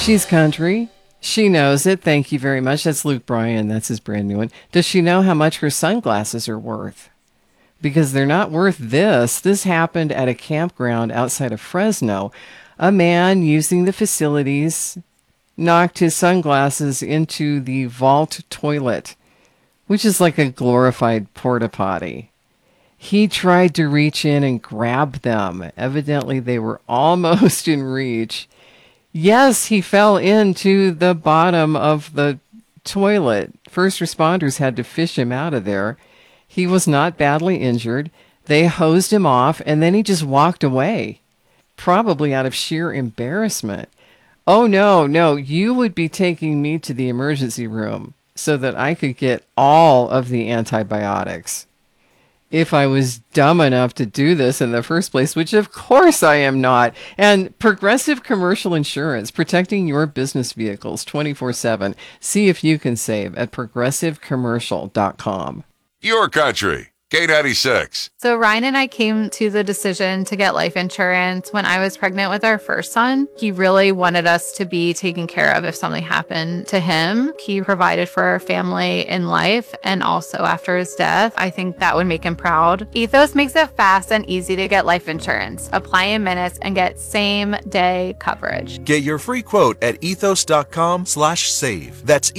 She's country. She knows it. Thank you very much. That's Luke Bryan. That's his brand new one. Does she know how much her sunglasses are worth? Because they're not worth this. This happened at a campground outside of Fresno. A man using the facilities knocked his sunglasses into the vault toilet, which is like a glorified porta potty. He tried to reach in and grab them. Evidently, they were almost in reach. Yes, he fell into the bottom of the toilet. First responders had to fish him out of there. He was not badly injured. They hosed him off, and then he just walked away, probably out of sheer embarrassment. Oh, no, you would be taking me to the emergency room so that I could get all of the antibiotics if I was dumb enough to do this in the first place, which of course I am not. And Progressive Commercial Insurance, protecting your business vehicles 24/7. See if you can save at progressivecommercial.com. Your country, K96. So Ryan and I came to the decision to get life insurance when I was pregnant with our first son. He really wanted us to be taken care of if something happened to him. He provided for our family in life and also after his death. I think that would make him proud. Ethos makes it fast and easy to get life insurance. Apply in minutes and get same-day coverage. Get your free quote at ethos.com/save. That's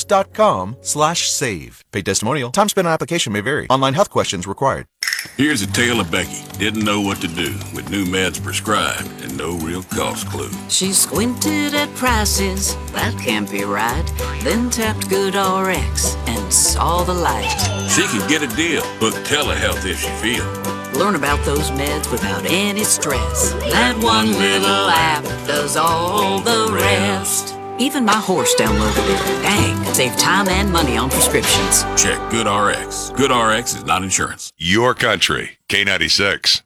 ethos.com/save. Paid testimonial. Time spent on application may vary. Online health questions required. Here's a tale of Becky. Didn't know what to do with new meds prescribed and no real cost clue. She squinted at prices, that can't be right. Then tapped GoodRx and saw the light. She could get a deal. Book telehealth if she feels. Learn about those meds without any stress. That one little app does all the rest. Even my horse downloaded it. Dang, save time and money on prescriptions. Check GoodRx. GoodRx is not insurance. Your country, K96.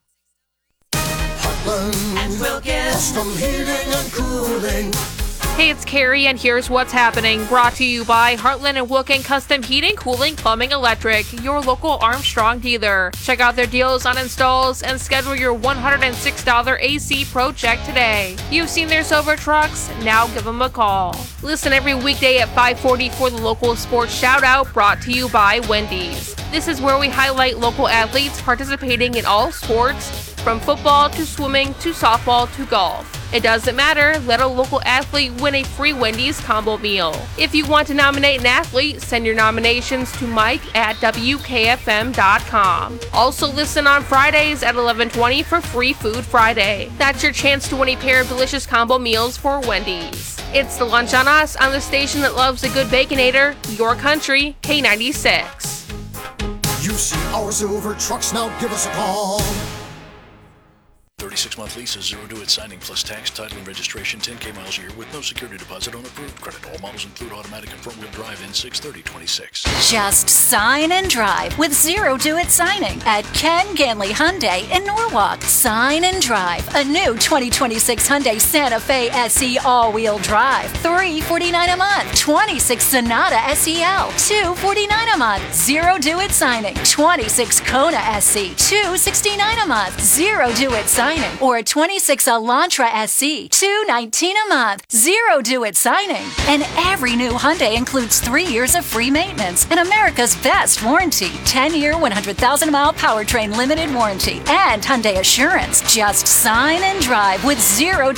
Heartland and Wilkins. Custom heating and cooling. Hey, it's Carrie, and here's what's happening. Brought to you by Heartland and Wilkin Custom Heating, Cooling, Plumbing, Electric, your local Armstrong dealer. Check out their deals on installs and schedule your $106 AC Pro check today. You've seen their silver trucks? Now give them a call. Listen every weekday at 5:40 for the local sports shout-out, brought to you by Wendy's. This is where we highlight local athletes participating in all sports, from football to swimming to softball to golf. It doesn't matter, let a local athlete win a free Wendy's combo meal. If you want to nominate an athlete, send your nominations to Mike at WKFM.com. Also listen on Fridays at 11:20 for Free Food Friday. That's your chance to win a pair of delicious combo meals for Wendy's. It's the Lunch on Us on the station that loves a good Baconator, your country, K96. You see our silver trucks, now give us a call. 36-month leases, 0 due at signing, plus tax, title, and registration, 10K miles a year with no security deposit on approved credit. All models include automatic and front-wheel drive in 6/30/26. Just sign and drive with 0 due at signing at Ken Ganley Hyundai in Norwalk. Sign and drive a new 2026 Hyundai Santa Fe SE all-wheel drive, $349 a month. 26 Sonata SEL, $249 a month. 0 due at signing. 26 Kona SE, $269 a month. 0 due at signing. Or a 26 Elantra SE, $219 a month. 0 due at signing. And every new Hyundai includes 3 years of free maintenance and America's best warranty. 10-year, 100,000-mile powertrain limited warranty and Hyundai Assurance. Just sign and drive with 0